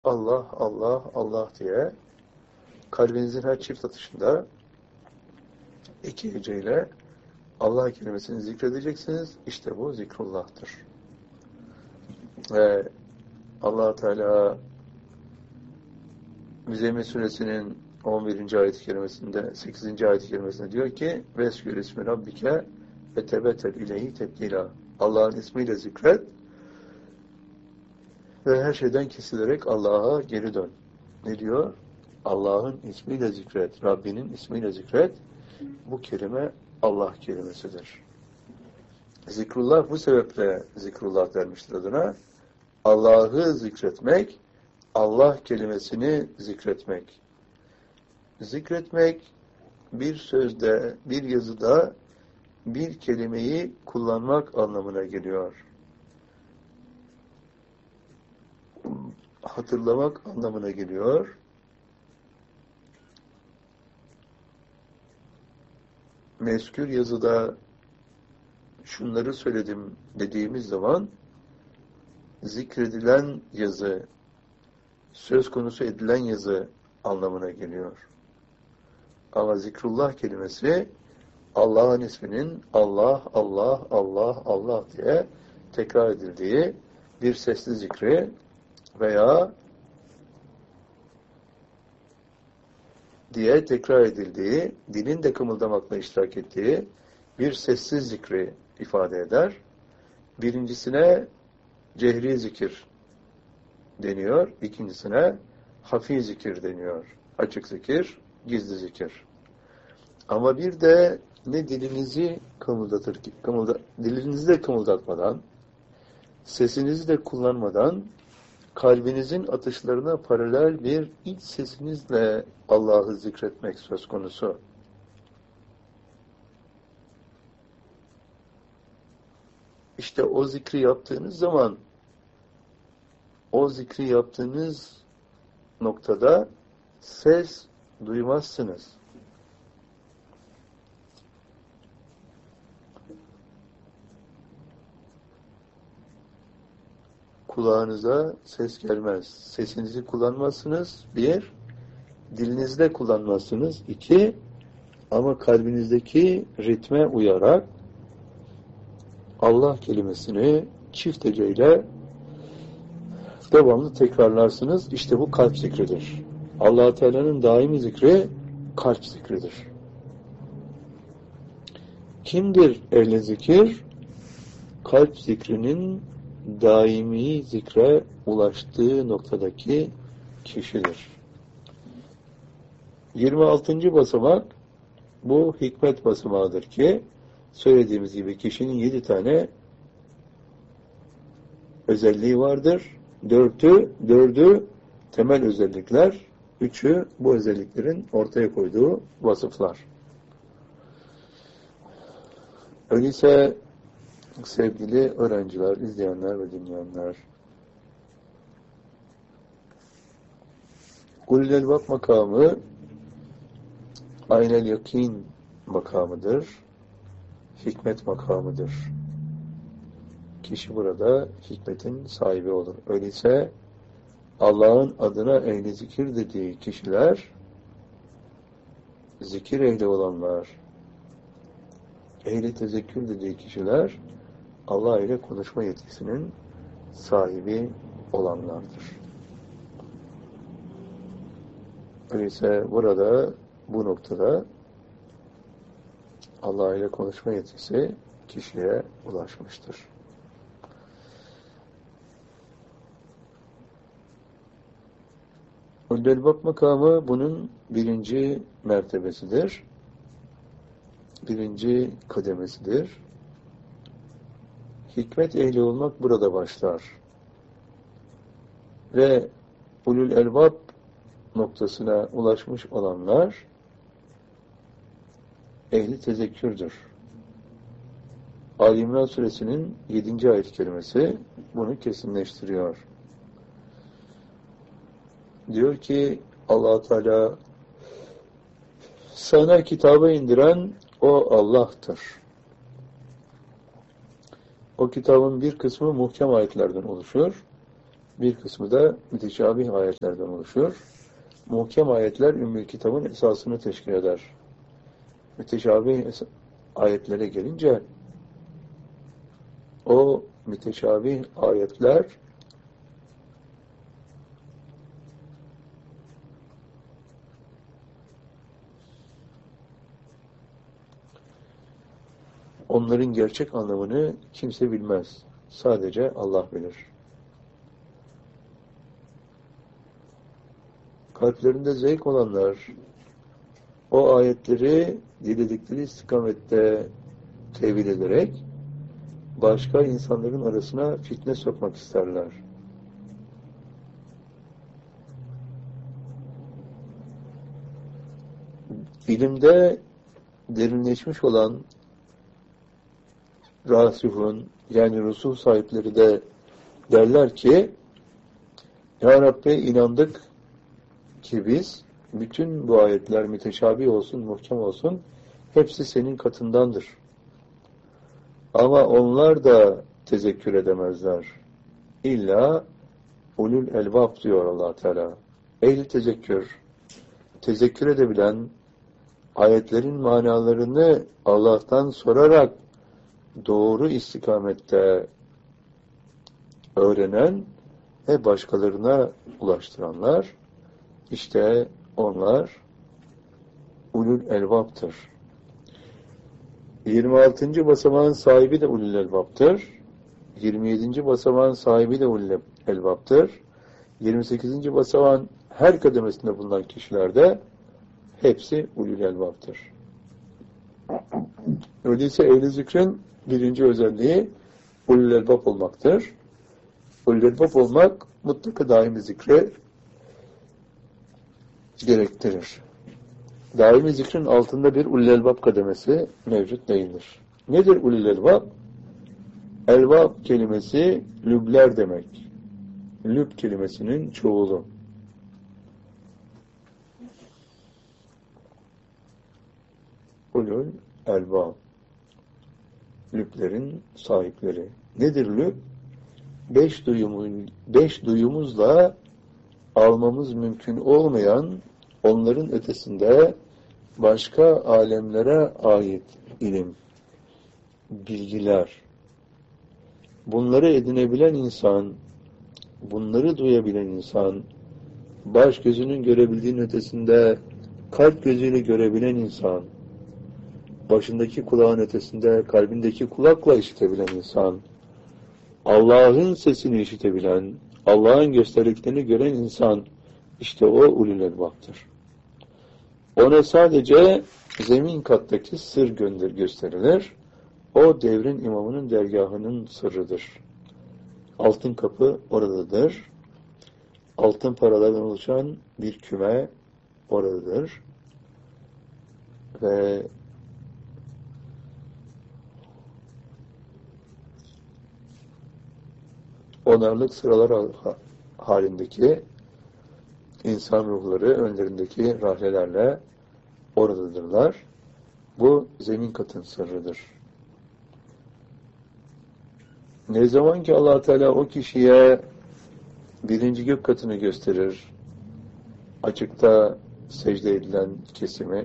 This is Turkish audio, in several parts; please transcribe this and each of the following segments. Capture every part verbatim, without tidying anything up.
Allah, Allah, Allah diye kalbinizin her çift atışında iki heceyle Allah kelimesini zikredeceksiniz. İşte bu zikrullah'tır. Ve Allah Teala Müzzemmil Suresinin on birinci ayet-i kerimesinde, sekizinci ayet-i kerimesinde diyor ki Veskür ismi Rabbike ve tebetel ileyhi tebdila. Allah'ın ismiyle zikret ve her şeyden kesilerek Allah'a geri dön. Ne diyor? Allah'ın ismiyle zikret, Rabbinin ismiyle zikret. Bu kelime Allah kelimesidir. Zikrullah bu sebeple zikrullah denmiştir adına. Allah'ı zikretmek, Allah kelimesini zikretmek. Zikretmek bir sözde, bir yazıda bir kelimeyi kullanmak anlamına geliyor. Hatırlamak anlamına geliyor. Mezkür yazıda şunları söyledim dediğimiz zaman zikredilen yazı, söz konusu edilen yazı anlamına geliyor. Ama zikrullah kelimesi Allah'ın isminin Allah, Allah, Allah, Allah diye tekrar edildiği bir sesli zikri veya diye tekrar edildiği, dilin de kımıldamakla iştirak ettiği bir sessiz zikri ifade eder. Birincisine cehri zikir deniyor, ikincisine hafi zikir deniyor. Açık zikir, gizli zikir. Ama bir de ne dilinizi kımıldatır ki, kımılda, dilinizi de kımıldatmadan, sesinizi de kullanmadan, kalbinizin atışlarına paralel bir iç sesinizle Allah'ı zikretmek söz konusu. İşte o zikri yaptığınız zaman, o zikri yaptığınız noktada ses duymazsınız. Kulağınıza ses gelmez. Sesinizi kullanmazsınız. Bir, dilinizde kullanmazsınız. İki, ama kalbinizdeki ritme uyarak Allah kelimesini çift heceyle devamlı tekrarlarsınız. İşte bu kalp zikridir. Allah Teala'nın daimi zikri kalp zikridir. Kimdir ehli zikir? Kalp zikrinin daimi zikre ulaştığı noktadaki kişidir. yirmi altıncı basamak bu hikmet basamağıdır ki söylediğimiz gibi kişinin yedi tane özelliği vardır. Dörtü, dördü temel özellikler, üçü bu özelliklerin ortaya koyduğu vasıflar. Öyleyse sevgili öğrenciler, izleyenler ve dinleyenler, Ulul Elbab makamı Aynel Yakin makamıdır. Hikmet makamıdır. Kişi burada hikmetin sahibi olur. Öyleyse Allah'ın adına ehli zikir dediği kişiler, zikir ehli olanlar, ehli tezekkür dediği kişiler, Allah ile konuşma yetisinin sahibi olanlardır. Öyleyse burada, bu noktada Allah ile konuşma yetisi kişiye ulaşmıştır. Ulul Elbab makamı bunun birinci mertebesidir. Birinci kademesidir. Hikmet ehli olmak burada başlar. Ve Ulul Elbab noktasına ulaşmış olanlar ehli tezekkürdür. Ali İmran suresinin yedinci ayet-i kerimesi bunu kesinleştiriyor. Diyor ki Allah Teala sana kitabı indiren o Allah'tır. O kitabın bir kısmı muhkem ayetlerden oluşuyor. Bir kısmı da müteşabih ayetlerden oluşur. Muhkem ayetler Ümmül Kitab'ın esasını teşkil eder. Müteşabih ayetlere gelince o müteşabih ayetler onların gerçek anlamını kimse bilmez. Sadece Allah bilir. Kalplerinde zevk olanlar o ayetleri diledikleri istikamette tevil ederek başka insanların arasına fitne sokmak isterler. İlimde derinleşmiş olan rasihun yani rusuh sahipleri de derler ki Ya Rabbi inandık ki biz bütün bu ayetler müteşabih olsun, muhkem olsun hepsi senin katındandır. Ama onlar da tezekkür edemezler. İlla ulul elbab diyor Allah Teala. Ehli tezekkür, tezekkür edebilen, ayetlerin manalarını Allah'tan sorarak doğru istikamette öğrenen ve başkalarına ulaştıranlar, işte onlar ulul elbaptır. yirmi altıncı basamağın sahibi de ulul elbaptır. yirmi yedinci basamağın sahibi de ulul elbaptır. yirmi sekizinci basamağın her kademesinde bulunan kişilerde hepsi ulul elbaptır. Öyleyse ehli zikrin birinci özelliği ulul elbap olmaktır. Ulul elbap olmak mutlaka daimi zikre gerektirir. Daimi zikrin altında bir ulul elbap kademesi mevcut değildir. Nedir ulul elbap? Elbap kelimesi lübler demek. Lüb kelimesinin çoğulu. Ulul elbap. Lüblerin sahipleri. Nedir lüb? Beş duyumun, beş duyumuzla almamız mümkün olmayan, onların ötesinde başka alemlere ait ilim, bilgiler. Bunları edinebilen insan, bunları duyabilen insan, baş gözünün görebildiğinin ötesinde kalp gözüyle görebilen insan, başındaki kulağın ötesinde kalbindeki kulakla işitebilen insan, Allah'ın sesini işitebilen, Allah'ın gösterdiklerini gören insan, işte o ulul elbaptır. Ona sadece zemin kattaki sır gönder gösterilir. O devrin imamının dergahının sırrıdır. Altın kapı oradadır. Altın paralardan oluşan bir küme oradadır. Ve onarlık sıralar halindeki insan ruhları önlerindeki rahlelerle oradadırlar. Bu zemin katın sırrıdır. Ne zaman ki Allah Teala o kişiye birinci gök katını gösterir, açıkta secde edilen kesimi,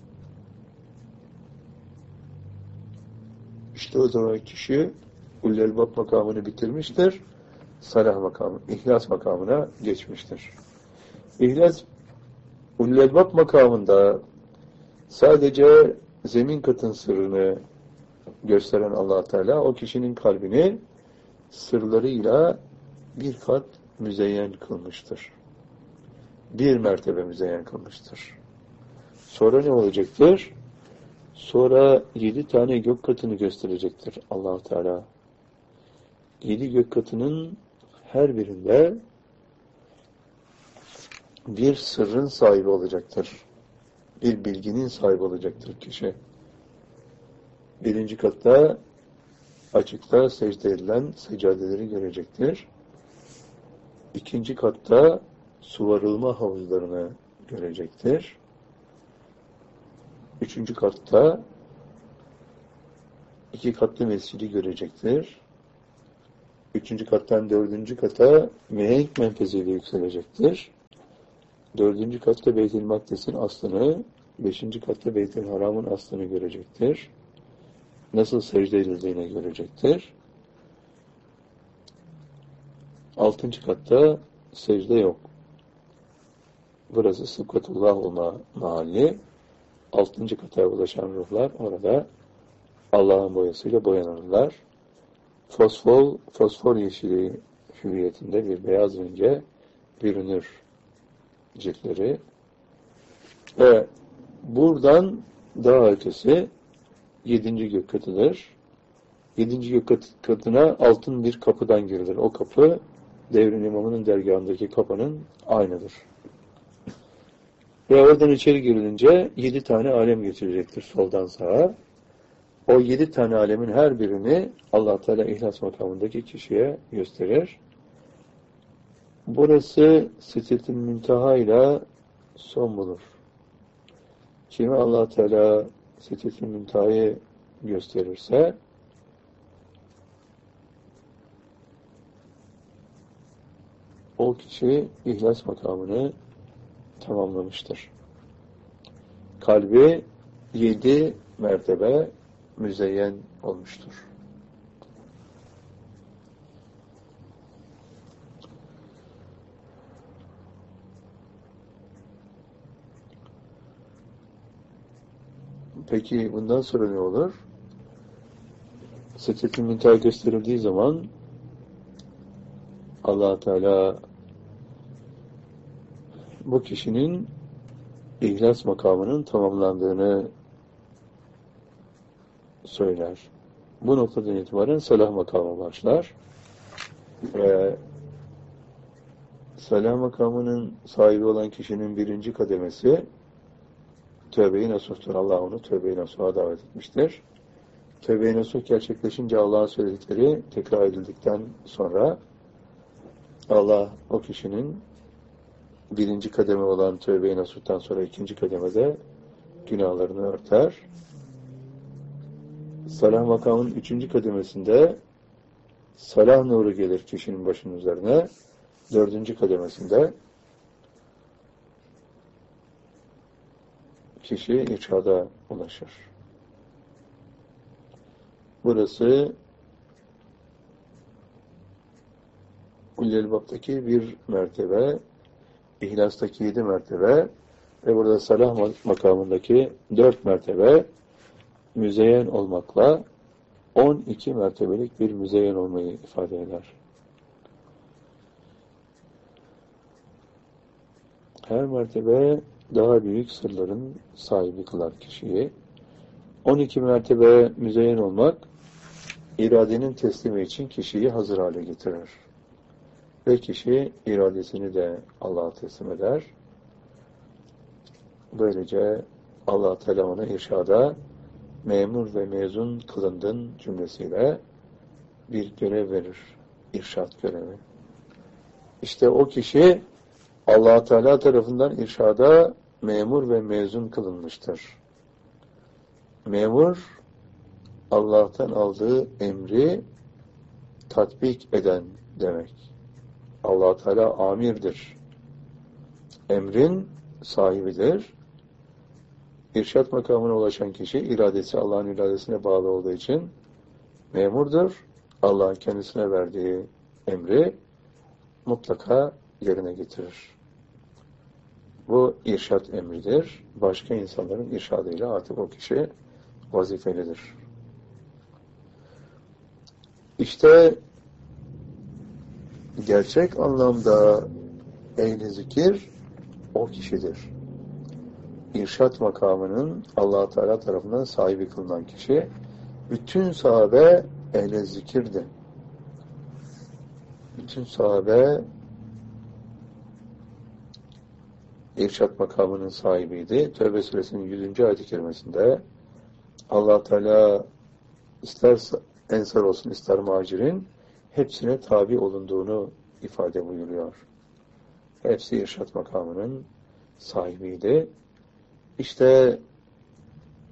işte o zaman kişi ulul elbap makamını bitirmiştir, salah makamı, ihlas makamına geçmiştir. İhlas, ulul elbap makamında sadece zemin katın sırrını gösteren Allah Teala o kişinin kalbini sırlarıyla bir kat müzeyyen kılmıştır. Bir mertebe müzeyyen kılmıştır. Sonra ne olacaktır? Sonra yedi tane gök katını gösterecektir Allah Teala. Yedi gök katının her birinde bir sırrın sahibi olacaktır. Bir bilginin sahibi olacaktır kişi. Birinci katta açıkta secde edilen seccadeleri görecektir. İkinci katta suvarılma havuzlarını görecektir. Üçüncü katta iki katlı mescidi görecektir. Üçüncü kattan dördüncü kata mihenk menfeziyle yükselecektir. Dördüncü katta Beyt-i Makdis'in aslını, beşinci katta Beyt-i Haram'ın aslını görecektir. Nasıl secde edildiğini görecektir. Altıncı katta secde yok. Burası Sıbkatullah olma mahalli. Altıncı kata ulaşan ruhlar orada Allah'ın boyasıyla boyanırlar. Fosfor, fosfor yeşili hüviyetinde bir beyaz renge bürünür ciltleri. Ve buradan daha ötesi yedinci gök katıdır. Yedinci gök katına altın bir kapıdan girilir. O kapı Devrin İmamı'nın dergahındaki kapının aynıdır. Ve oradan içeri girilince yedi tane alem geçirecektir soldan sağa. O yedi tane alemin her birini Allah Teala İhlas makamındaki kişiye gösterir. Burası Sidret-i Münteha ile son bulur. Kimi Allah Teala Sidret-i Münteha'yı gösterirse o kişi İhlas makamını tamamlamıştır. Kalbi yedi mertebe müzeyyen olmuştur. Peki bundan sonra ne olur? Sidret-i Münteha gösterildiği zaman Allah Teala bu kişinin İhlas makamının tamamlandığını söyler. Bu noktadan itibaren salah makamı başlar. Ve salah makamının sahibi olan kişinin birinci kademesi tövbe-i nasuhtur. Allah onu tövbe-i nasuha davet etmiştir. Tövbe-i nasuh gerçekleşince Allah'ın söyledikleri tekrar edildikten sonra Allah o kişinin birinci kademe olan tövbe-i nasuhtan sonra ikinci kademede günahlarını örter. Salah makamının üçüncü kademesinde salah nuru gelir kişinin başının üzerine. Dördüncü kademesinde kişi irşada ulaşır. Burası Ulyel-Bab'daki bir mertebe, İhlas'taki yedi mertebe ve burada salah makamındaki dört mertebe müzeyyen olmakla on iki mertebelik bir müzeyyen olmayı ifade eder. Her mertebe daha büyük sırların sahibi kılar kişiyi. on iki mertebe müzeyyen olmak, iradenin teslimi için kişiyi hazır hale getirir. Ve kişi iradesini de Allah'a teslim eder. Böylece Allah Teala ona irşada memur ve mezun kılındın cümlesiyle bir görev verir. İrşad görevi. İşte o kişi Allah Teala tarafından irşada memur ve mezun kılınmıştır. Memur, Allah'tan aldığı emri tatbik eden demek. Allah Teala amirdir. Emrin sahibidir. İrşad makamına ulaşan kişi iradesi Allah'ın iradesine bağlı olduğu için memurdur. Allah'ın kendisine verdiği emri mutlaka yerine getirir. Bu irşad emridir. Başka insanların irşadıyla artık o kişi vazifelidir. İşte gerçek anlamda ehli zikir o kişidir. İrşad makamının Allah Teala tarafından sahibi kılınan kişi, bütün sahabe ehli zikirdi. Bütün sahabe İrşad makamının sahibiydi. Tevbe suresinin yüzüncü ayet-i kerimesinde Allah Teala ister ensar olsun ister muhacirin hepsine tabi olunduğunu ifade buyuruyor. Hepsi irşad makamının sahibiydi. İşte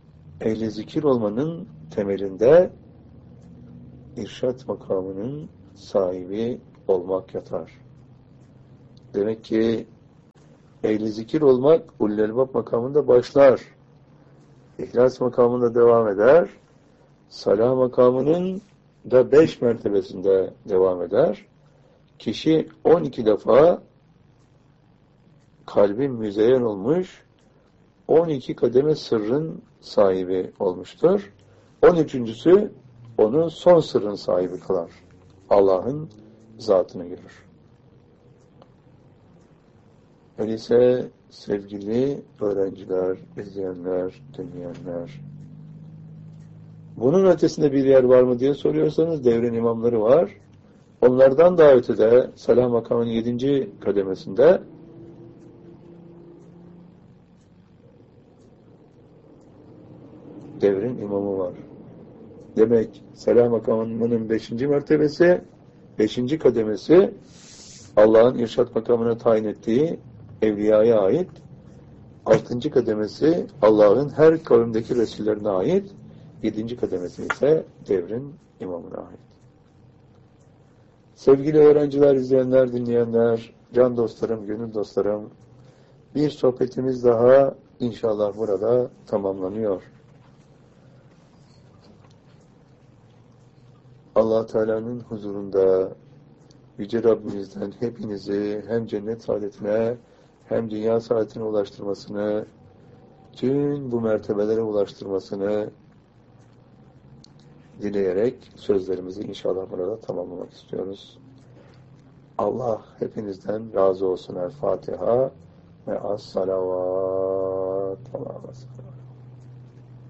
ehli zikir olmanın temelinde irşad makamının sahibi olmak yatar. Demek ki ehli zikir olmak ulul elbab makamında başlar. İhlas makamında devam eder. Salah makamının da beş mertebesinde devam eder. Kişi on iki defa kalbin müzeyyen olmuş, on iki kademe sırrın sahibi olmuştur. on üçüncüsü onu son sırrın sahibi kılar. Allah'ın zatını görür. Öyleyse sevgili öğrenciler, izleyenler, dinleyenler, bunun ötesinde bir yer var mı diye soruyorsanız devrin imamları var. Onlardan daha ötede salah makamının yedinci kademesinde devrin imamı var. Demek salah makamının beşinci mertebesi, beşinci kademesi Allah'ın irşad makamına tayin ettiği evliyaya ait, altıncı kademesi Allah'ın her kavimdeki resullerine ait, yedinci kademesi ise devrin imamına ait. Sevgili öğrenciler, izleyenler, dinleyenler, can dostlarım, gönül dostlarım, bir sohbetimiz daha inşallah burada tamamlanıyor. Allah Teala'nın huzurunda Yüce Rabbimizden hepinizi hem cennet saadetine hem dünya saadetine ulaştırmasını, tüm bu mertebelere ulaştırmasını dileyerek sözlerimizi inşallah burada tamamlamak istiyoruz. Allah hepinizden razı olsun. El Fatiha ve as-salavat. Allah'a emanet.